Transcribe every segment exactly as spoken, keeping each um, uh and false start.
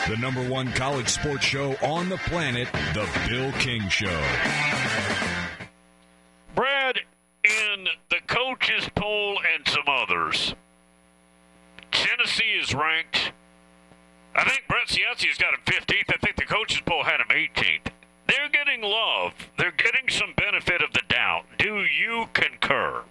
The number one college sports show on the planet, The Bill King Show. Brad, in the coaches poll and some others, Tennessee is ranked. I think Brett Ciancia's got him fifteenth. I think the coaches poll had him eighteenth. They're getting love. They're getting some benefit of the doubt. Do you concur?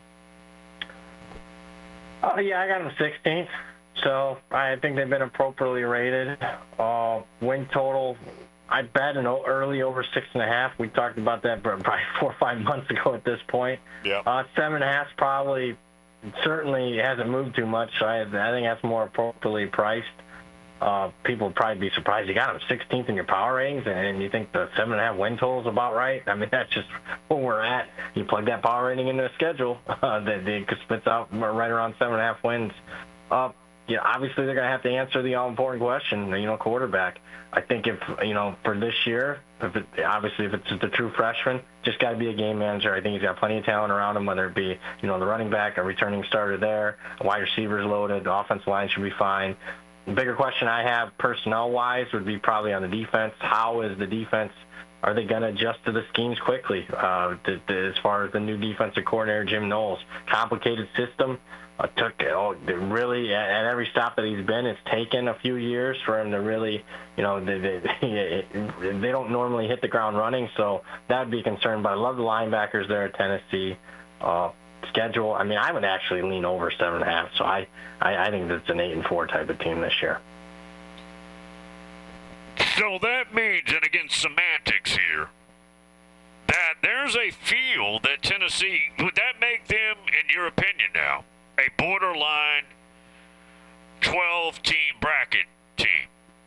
Oh, yeah, I got them sixteenth. So I think they've been appropriately rated. Uh, win total, I bet an early over six and a half. We talked about that probably four or five months ago at this point. Yeah. Uh, seven and a half probably certainly hasn't moved too much. So I, I think that's more appropriately priced. Uh, people would probably be surprised you got them sixteenth in your power ratings, and you think the seven and a half win total is about right. I mean, that's just where we're at. You plug that power rating into the schedule, uh, that it spits out right around seven and a half wins. Uh, yeah, obviously they're going to have to answer the all-important question, you know, quarterback. I think if, you know, for this year, if it, obviously if it's the true freshman, just got to be a game manager. I think he's got plenty of talent around him, whether it be, you know, the running back, a returning starter there, wide receivers loaded, the offensive line should be fine. The bigger question I have personnel-wise would be probably on the defense. How is the defense? Are they going to adjust to the schemes quickly? Uh, the, the, as far as the new defensive coordinator, Jim Knowles, complicated system. Uh, took oh, really at, at every stop that he's been, it's taken a few years for him to really, you know, they they, they don't normally hit the ground running, so that would be a concern. But I love the linebackers there at Tennessee. Uh, schedule, I mean, I would actually lean over seven and a half. So I, I, I think that's an eight and four type of team this year. So that means, and again, semantics here, that there's a feel that Tennessee, would that make them, in your opinion now, a borderline twelve-team bracket team?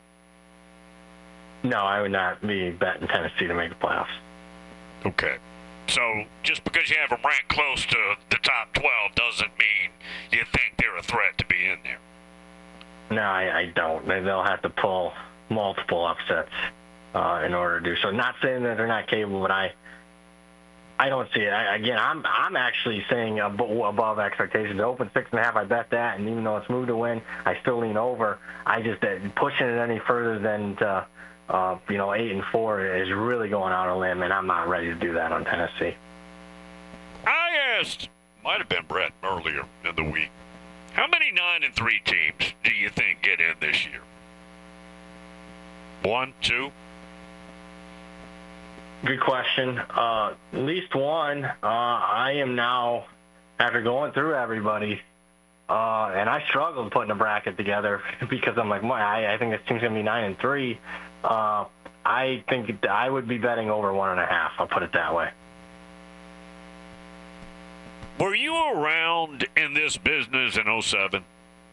No, I would not be betting Tennessee to make the playoffs. Okay. So just because you have them ranked close to the top twelve doesn't mean you think they're a threat to be in there. No, I, I don't. They, they'll have to pull multiple upsets uh, in order to do so. Not saying that they're not capable, but I I don't see it. I, again, I'm I'm actually saying above expectations. The open six and a half, I bet that, and even though it's moved to win, I still lean over. I just uh, pushing it any further than to, uh, you know eight and four is really going out on a limb, and I'm not ready to do that on Tennessee. I asked, might have been Brett earlier in the week, how many nine and three teams do you think get in this year? One, two. Good question. Uh, at least one. Uh, I am now, after going through everybody, uh, and I struggled putting a bracket together because I'm like, I, I think this team's going to be nine and three. Uh, I think I would be betting over one and a half. I'll put it that way. Were you around in this business in oh seven?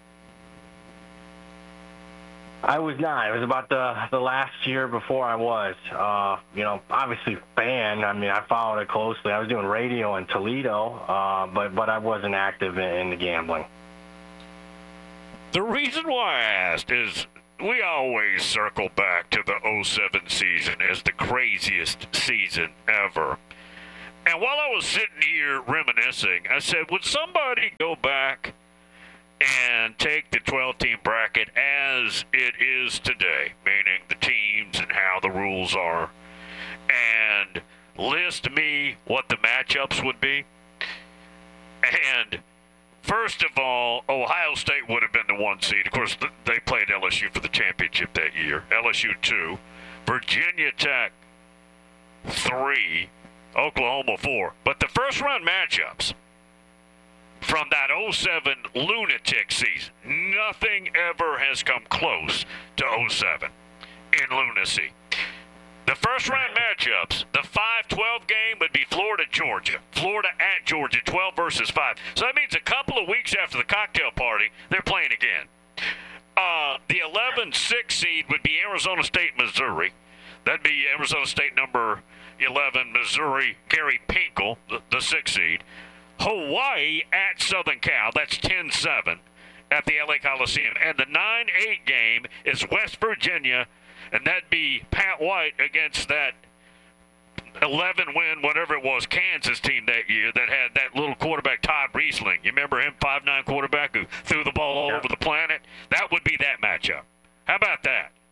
I was not. It was about the the last year before I was. Uh, you know, obviously fan. I mean, I followed it closely. I was doing radio in Toledo, uh, but but I wasn't active in, in the gambling. The reason why I asked is we always circle back to the oh seven season as the craziest season ever. And while I was sitting here reminiscing, I said, would somebody go back and take the twelve-team bracket as it is today, meaning the teams and how the rules are, and list me what the matchups would be? And first of all, Ohio State would have been the one seed. Of course, they played L S U for the championship that year. L S U two. Virginia Tech three. Oklahoma four. But the first-round matchups from that oh seven lunatic season, nothing ever has come close to oh seven in lunacy. The first-round matchups, the five twelve game would be Florida-Georgia. Florida at Georgia, twelve versus five. So that means a couple of weeks after the cocktail party, they're playing again. Uh, the eleven six seed would be Arizona State-Missouri. That'd be Arizona State number eleven, Missouri, Gary Pinkel, the, the six seed. Hawaii at Southern Cal, that's ten seven at the L A Coliseum. And the nine eight game is West Virginia, and that'd be Pat White against that eleven win, whatever it was, Kansas team that year that had that little quarterback, Todd Riesling. You remember him, five nine quarterback who threw the ball all yeah. over the planet? That would be that matchup. How about that?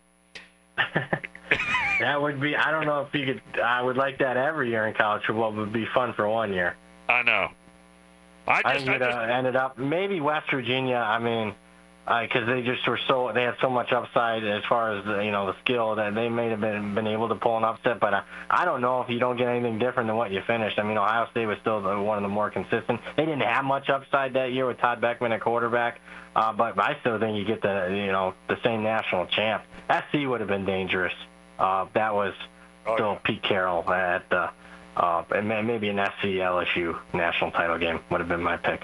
that would be. I don't know if you could. I would like that every year in college football. It would be fun for one year. I know. I just, I think it I just, uh, ended up maybe West Virginia. I mean, because uh, they just were so they had so much upside as far as the, you know the skill that they may have been been able to pull an upset. But I, I don't know if you don't get anything different than what you finished. I mean, Ohio State was still the, one of the more consistent. They didn't have much upside that year with Todd Beckman at quarterback, uh, but I still think you get the you know the same national champ. S C would have been dangerous. Uh, that was oh, still yeah. Pete Carroll at the uh, and maybe an S C L S U national title game would have been my pick.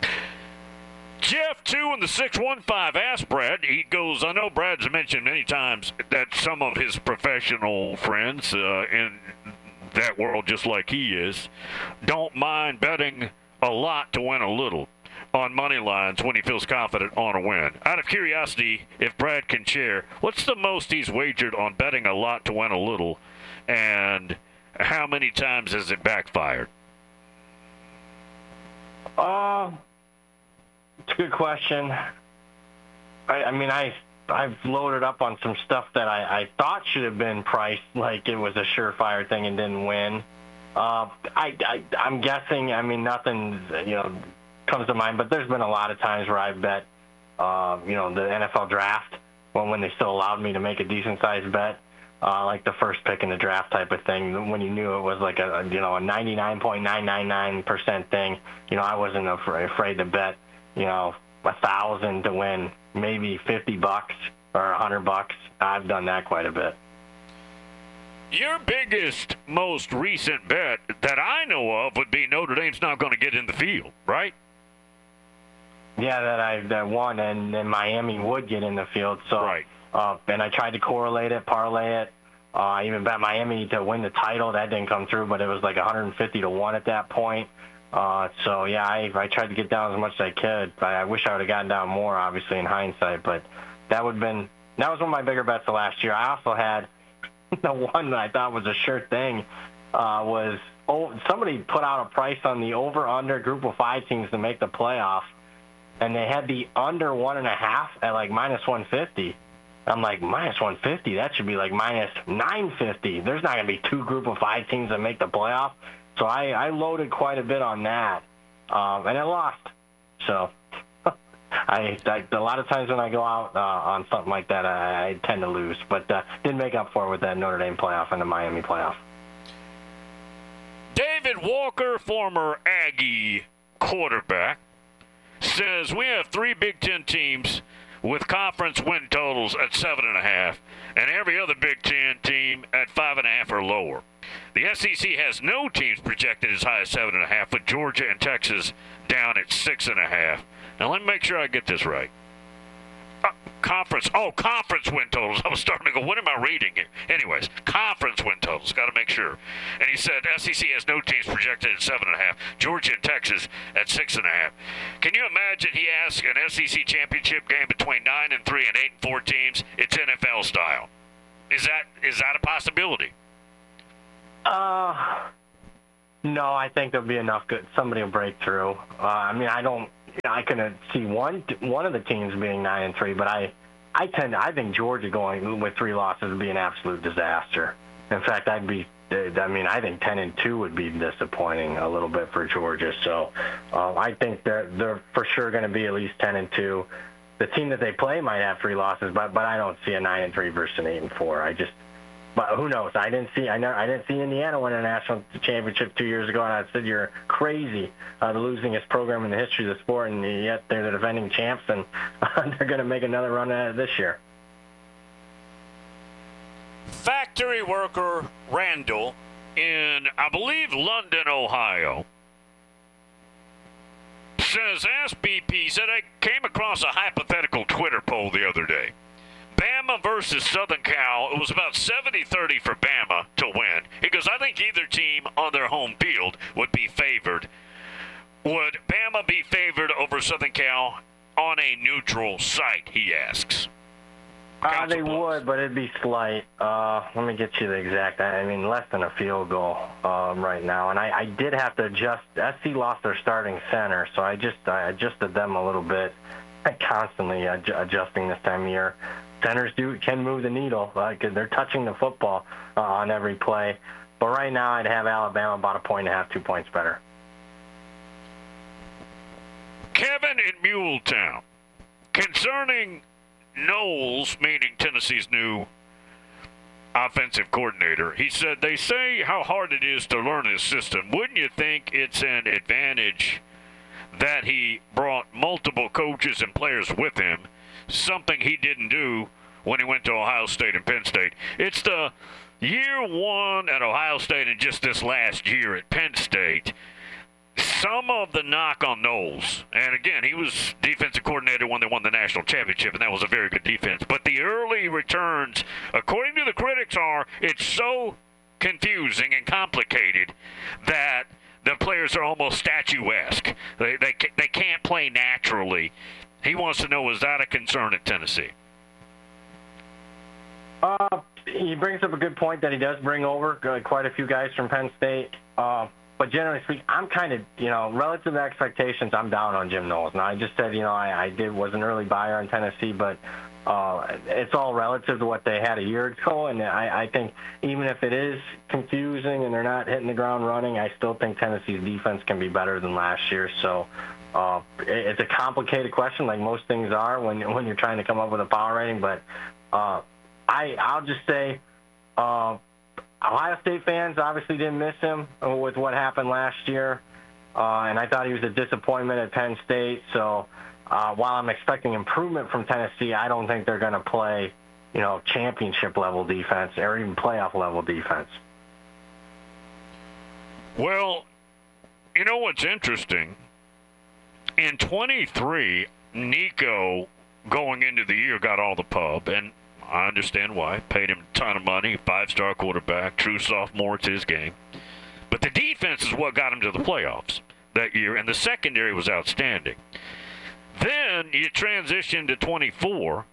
Jeff two in the six one five asked Brad. He goes, I know Brad's mentioned many times that some of his professional friends uh, in that world, just like he is, don't mind betting a lot to win a little on money lines when he feels confident on a win. Out of curiosity, if Brad can share, what's the most he's wagered on betting a lot to win a little, and how many times has it backfired? Uh, it's a good question. I, I mean, I, I've loaded up on some stuff that I, I thought should have been priced like it was a surefire thing and didn't win. Uh, I, I, I'm guessing, I mean, nothing, you know, comes to mind, but there's been a lot of times where I bet, uh, you know, the N F L draft, when, when they still allowed me to make a decent-sized bet, uh, like the first pick in the draft type of thing, when you knew it was like a, you know, a ninety-nine point nine nine nine percent thing. You know, I wasn't afraid, afraid to bet, you know, a thousand to win maybe fifty bucks or a hundred bucks. I've done that quite a bit. Your biggest, most recent bet that I know of would be Notre Dame's not going to get in the field, right? Yeah, that I that won, and, and Miami would get in the field. So, right. uh, and I tried to correlate it, parlay it. Uh, I even bet Miami to win the title. That didn't come through, but it was like one hundred fifty to one at that point. Uh, so, yeah, I, I tried to get down as much as I could. I, I wish I would have gotten down more, obviously, in hindsight. But that would have been that was one of my bigger bets of last year. I also had the one that I thought was a sure thing uh, was oh, somebody put out a price on the over-under group of five teams to make the playoff. And they had the under one and a half at like minus one fifty. I'm like, minus one fifty? That should be like minus nine fifty. There's not going to be two group of five teams that make the playoff. So I, I loaded quite a bit on that, um, and it lost. So I, I a lot of times when I go out uh, on something like that, I, I tend to lose. But uh, did make up for it with that Notre Dame playoff and the Miami playoff. David Walker, former Aggie quarterback, says we have three Big Ten teams with conference win totals at seven and a half, and every other Big Ten team at five and a half or lower. The S E C has no teams projected as high as seven and a half, with Georgia and Texas down at six and a half. Now let me make sure I get this right. Uh, conference, oh, conference win totals. I was starting to go, what am I reading here? Anyways, conference win totals. Got to make sure. And he said S E C has no teams projected at seven and a half. Georgia and Texas at six and a half. Can you imagine he asked an S E C championship game between nine and three and eight and four teams? It's N F L style. Is that is that a possibility? Uh, no, I think there'll be enough good. Somebody will break through. Uh, I mean, I don't. I can see one one of the teams being nine and three, but I, I tend to, I think Georgia going with three losses would be an absolute disaster. In fact, I'd be. I mean, I think ten and two would be disappointing a little bit for Georgia. So, uh, I think they're they're for sure going to be at least ten and two. The team that they play might have three losses, but but I don't see a nine and three versus an eight and four. I just. But who knows? I didn't see. I never. I didn't see Indiana win a national championship two years ago, and I said you're crazy, uh, the losingest program in the history of the sport, and yet they're the defending champs, and they're going to make another run at it this year. Factory worker Randall in, I believe, London, Ohio, says, ask B P, said I came across a hypothetical Twitter poll the other day. Bama versus Southern Cal, it was about seventy thirty for Bama to win. He goes, I think either team on their home field would be favored. Would Bama be favored over Southern Cal on a neutral site, he asks. Uh, they would, but it'd be slight. Uh, let me get you the exact, I mean, less than a field goal um, right now. And I, I did have to adjust. S C lost their starting center, so I just I adjusted them a little bit. constantly adj- adjusting this time of year. Centers do can move the needle because uh, they're touching the football uh, on every play. But right now, I'd have Alabama about a point and a half, two points better. Kevin in Muletown, concerning Knowles, meaning Tennessee's new offensive coordinator, he said, they say how hard it is to learn his system. Wouldn't you think it's an advantage that he brought multiple coaches and players with him, something he didn't do when he went to Ohio State and Penn State? It's the year one at Ohio State and just this last year at Penn State. Some of the knock on Knowles, and again, he was defensive coordinator when they won the national championship, and that was a very good defense. But the early returns, according to the critics, are it's so confusing and complicated that the players are almost statuesque. They, they, they can't play naturally. He wants to know, is that a concern at Tennessee? Uh, he brings up a good point that he does bring over quite a few guys from Penn State. Uh, But generally speaking, I'm kind of, you know, relative to expectations, I'm down on Jim Knowles. Now, I just said, you know, I, I did was an early buyer on Tennessee, but uh, it's all relative to what they had a year ago. And I, I think even if it is confusing and they're not hitting the ground running, I still think Tennessee's defense can be better than last year. So uh, it, it's a complicated question, like most things are when when you're trying to come up with a power rating. But uh, I I'll just say. Uh, Ohio State fans obviously didn't miss him with what happened last year, uh, and I thought he was a disappointment at Penn State. So uh, while I'm expecting improvement from Tennessee, I don't think they're going to play, you know, championship-level defense or even playoff-level defense. Well, you know what's interesting? In twenty-three, Nico, going into the year, got all the pub, and I understand why. Paid him a ton of money, five-star quarterback, true sophomore, it's his game. But the defense is what got him to the playoffs that year, and the secondary was outstanding. Then you transition to twenty-four,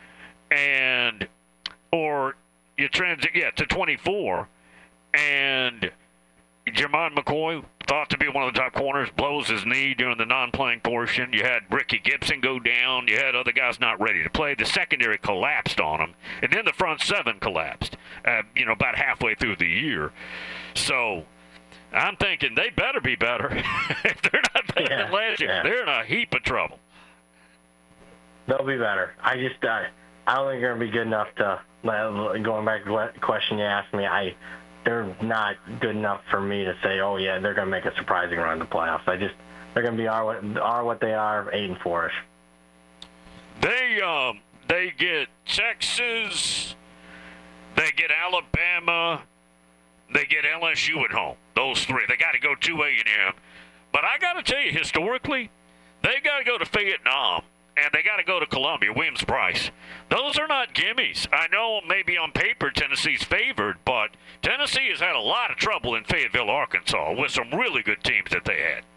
and, or you transit, yeah, to twenty-four, and Jermon McCoy, thought to be one of the top corners, blows his knee during the non-playing portion. You had Ricky Gibson go down. You had other guys not ready to play. The secondary collapsed on them, and then the front seven collapsed, uh, you know, about halfway through the year. So I'm thinking they better be better. If they're not better yeah, than last year, yeah. they're in a heap of trouble. They'll be better. I just, uh, I don't think they're going to be good enough to, going back to the question you asked me, I they're not good enough for me to say, oh, yeah, they're going to make a surprising run in the playoffs. I just, they're going to be are, are what they are, eight and four-ish. They, um, they get Texas, they get Alabama, they get L S U at home. Those three. They got to go to A and M. But I got to tell you, historically, they got to go to Vietnam. And they got to go to Columbia, Williams-Brice. Those are not gimmies. I know maybe on paper Tennessee's favored, but Tennessee has had a lot of trouble in Fayetteville, Arkansas, with some really good teams that they had.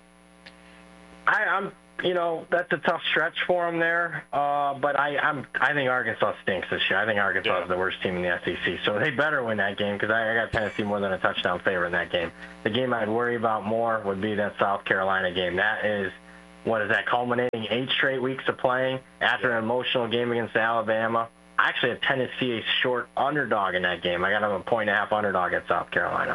I, I'm, you know, that's a tough stretch for them there. Uh, but I, I'm, I think Arkansas stinks this year. I think Arkansas yeah. is the worst team in the S E C. So they better win that game because I, I got Tennessee more than a touchdown favorite in that game. The game I'd worry about more would be that South Carolina game. That is. What is that, culminating eight straight weeks of playing after an emotional game against Alabama? I actually have Tennessee a short underdog in that game. I got them a point and a half underdog at South Carolina.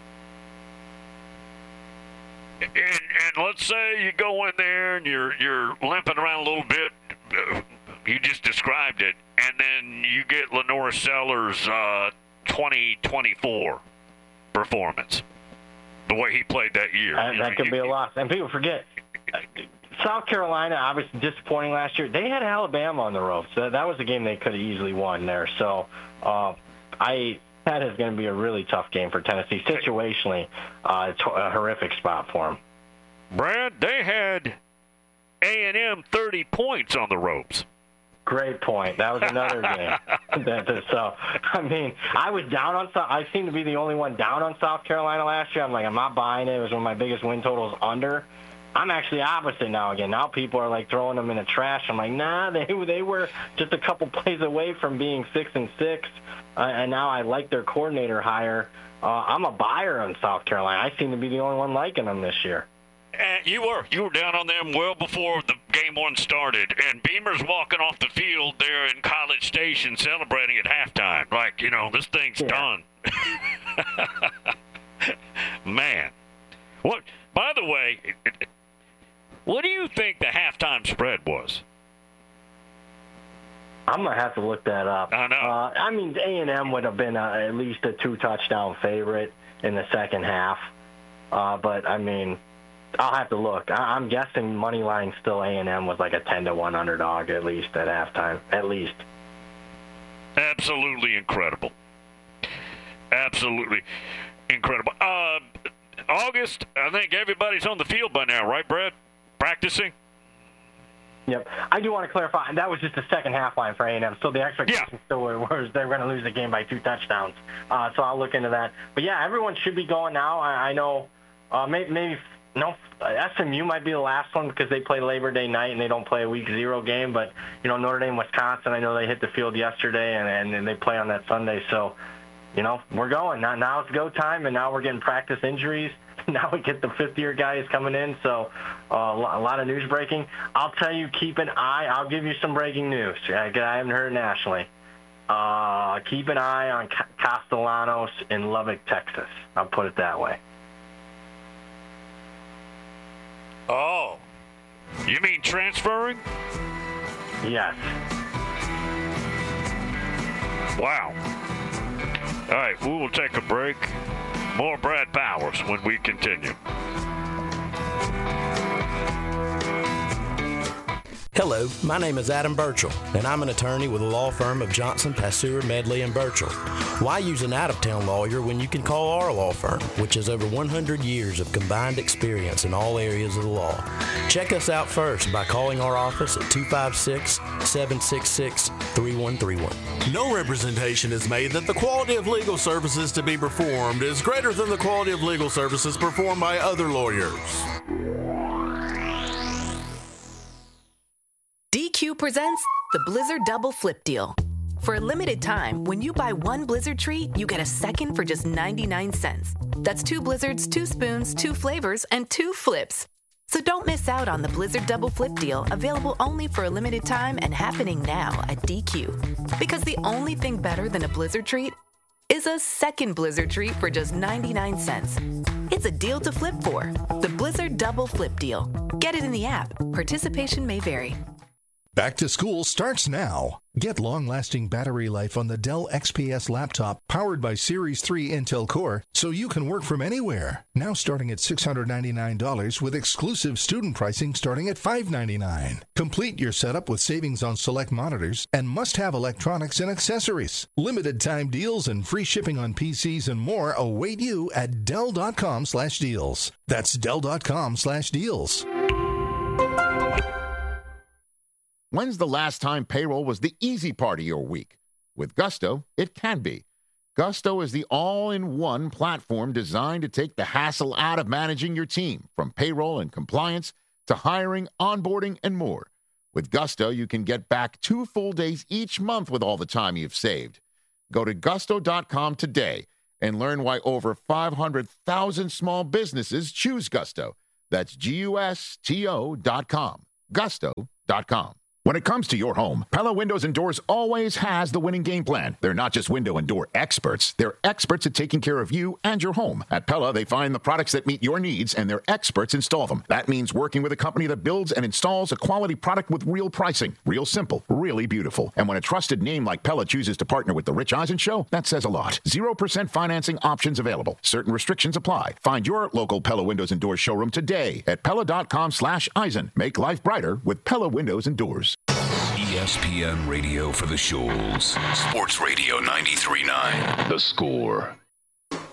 And, and let's say you go in there and you're you're limping around a little bit. You just described it. And then you get Lenore Sellers' uh, twenty twenty-four performance, the way he played that year. Uh, that could be a loss. And people forget, South Carolina, obviously disappointing last year. They had Alabama on the ropes. So that was a game they could have easily won there. So uh, I that is going to be a really tough game for Tennessee. Situationally, uh, it's a horrific spot for them. Brad, they had A and M thirty points on the ropes. Great point. That was another game. So, I mean, I was down on – I seem to be the only one down on South Carolina last year. I'm like, I'm not buying it. It was one of my biggest win totals under. I'm actually opposite now again. Now people are like throwing them in the trash. I'm like, nah, they they were just a couple plays away from being six and six, uh, and now I like their coordinator hire. Uh, I'm a buyer on South Carolina. I seem to be the only one liking them this year. And you were you were down on them well before the game one started, and Beamer's walking off the field there in College Station celebrating at halftime. Like, you know, this thing's yeah. done. Man. What? By the way, what do you think the halftime spread was? I'm going to have to look that up. I know. Uh, I mean, A and M would have been a, at least a two-touchdown favorite in the second half. Uh, but, I mean, I'll have to look. I, I'm guessing money line still A and M was like a ten to one underdog at least at halftime. At least. Absolutely incredible. Absolutely incredible. Uh, August, I think everybody's on the field by now, right, Brad? Practicing? Yep. I do want to clarify, that was just the second half line for A and M. So the expectation yeah. still was they were going to lose the game by two touchdowns. Uh, so I'll look into that. But, yeah, everyone should be going now. I, I know uh, maybe, maybe no, S M U might be the last one because they play Labor Day night and they don't play a week zero game. But, you know, Notre Dame, Wisconsin, I know they hit the field yesterday and, and, and they play on that Sunday. So, you know, we're going. Now, now it's go time, and now we're getting practice injuries. Now we get the fifth-year guys coming in, so uh, a lot of news breaking. I'll tell you, keep an eye. I'll give you some breaking news. I haven't heard it nationally. Uh, keep an eye on Castellanos in Lubbock, Texas. I'll put it that way. Oh, you mean transferring? Yes. Wow. All right, we will take a break. More Brad Powers when we continue. Hello, my name is Adam Burchell, and I'm an attorney with the law firm of Johnson, Passeur, Medley, and Burchell. Why use an out-of-town lawyer when you can call our law firm, which has over one hundred years of combined experience in all areas of the law? Check us out first by calling our office at two five six, seven six six, three one three one. No representation is made that the quality of legal services to be performed is greater than the quality of legal services performed by other lawyers. D Q presents the Blizzard Double Flip Deal. For a limited time, when you buy one Blizzard treat, you get a second for just ninety-nine cents. That's two Blizzards, two spoons, two flavors, and two flips. So don't miss out on the Blizzard Double Flip Deal, available only for a limited time and happening now at D Q. Because the only thing better than a Blizzard treat is a second Blizzard treat for just ninety-nine cents. It's a deal to flip for. The Blizzard Double Flip Deal. Get it in the app. Participation may vary. Back to school starts now. Get long-lasting battery life on the Dell X P S laptop powered by Series three Intel Core so you can work from anywhere. Now starting at six hundred ninety-nine dollars with exclusive student pricing starting at five hundred ninety-nine dollars. Complete your setup with savings on select monitors and must-have electronics and accessories. Limited time deals and free shipping on P Cs and more await you at Dell.com slash deals. That's Dell.com slash deals. When's the last time payroll was the easy part of your week? With Gusto, it can be. Gusto is the all-in-one platform designed to take the hassle out of managing your team, from payroll and compliance to hiring, onboarding, and more. With Gusto, you can get back two full days each month with all the time you've saved. Go to gusto dot com today and learn why over five hundred thousand small businesses choose Gusto. That's G U S T O dot com. gusto dot com. When it comes to your home, Pella Windows and Doors always has the winning game plan. They're not just window and door experts. They're experts at taking care of you and your home. At Pella, they find the products that meet your needs, and their experts install them. That means working with a company that builds and installs a quality product with real pricing. Real simple, really beautiful. And when a trusted name like Pella chooses to partner with The Rich Eisen Show, that says a lot. zero percent financing options available. Certain restrictions apply. Find your local Pella Windows and Doors showroom today at Pella dot com slash Eisen. Make life brighter with Pella Windows and Doors. E S P N Radio for the Shoals. Sports Radio ninety-three point nine. The Score.